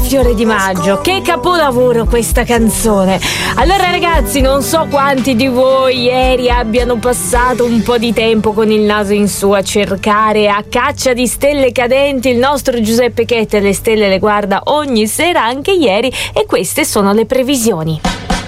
Fiore di maggio, che capolavoro questa canzone. Allora ragazzi, non so quanti di voi ieri abbiano passato un po' di tempo con il naso in su a cercare a caccia di stelle cadenti. Il nostro Giuseppe Chette le stelle le guarda ogni sera, anche ieri, e queste sono le previsioni.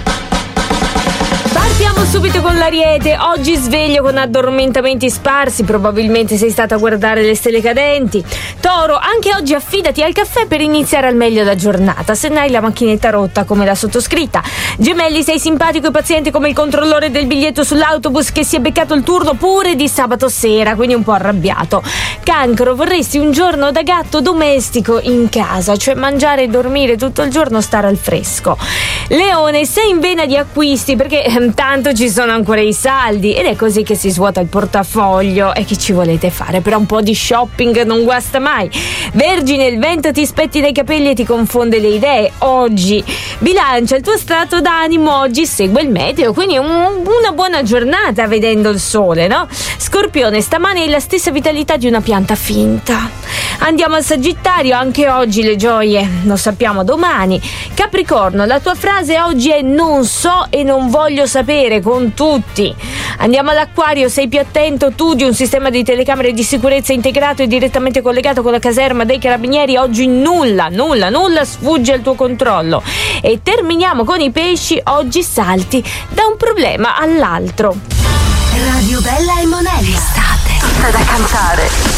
Partiamo subito con l'Ariete. Oggi sveglio con addormentamenti sparsi, probabilmente sei stata a guardare le stelle cadenti. Toro, anche oggi affidati al caffè per iniziare al meglio la giornata, se n'hai la macchinetta rotta come la sottoscritta. Gemelli, sei simpatico e paziente come il controllore del biglietto sull'autobus che si è beccato il turno pure di sabato sera, quindi un po' arrabbiato. Cancro, vorresti un giorno da gatto domestico in casa, cioè mangiare e dormire tutto il giorno, stare al fresco. Leone, sei in vena di acquisti perché tanto ci sono ancora i saldi ed è così che si svuota il portafoglio. E che ci volete fare? Però un po' di shopping non guasta mai. Vergine, il vento ti spetti dai capelli e ti confonde le idee oggi. Bilancia, il tuo stato d'animo oggi segue il meteo, quindi una buona giornata vedendo il sole, no? Scorpione, stamane hai la stessa vitalità di una pianta finta. Andiamo al Sagittario, anche oggi le gioie lo sappiamo domani. Capricorno, la tua frase oggi è non so e non voglio sapere con tutti. Andiamo all'Acquario, sei più attento tu di un sistema di telecamere di sicurezza integrato e direttamente collegato con la caserma dei carabinieri. Oggi nulla sfugge al tuo controllo. E terminiamo con i Pesci, oggi salti da un problema all'altro. Radio Bella e Monella. Estate. Tutta da cantare.